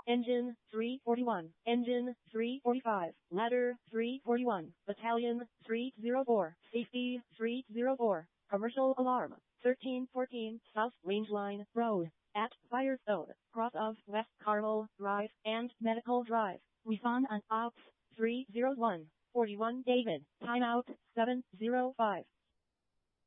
Engine 341, Engine 345, Ladder 341, Battalion 304, Safety 304, Commercial Alarm 1314, South Rangeline Road, at Firestone, cross of West Carmel Drive and Medical Drive. Refund and Ops 301, 41 David, timeout 705.